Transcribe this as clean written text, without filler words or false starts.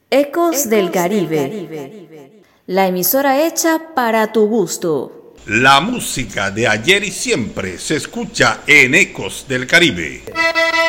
Ecos del Caribe, la emisora hecha para tu gusto. La música de ayer y siempre se escucha en Ecos del Caribe.